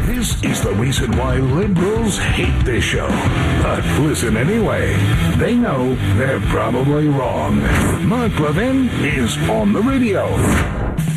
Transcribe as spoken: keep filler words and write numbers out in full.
This is the reason why liberals hate this show. But listen anyway. They know they're probably wrong. Mark Levin is on the radio.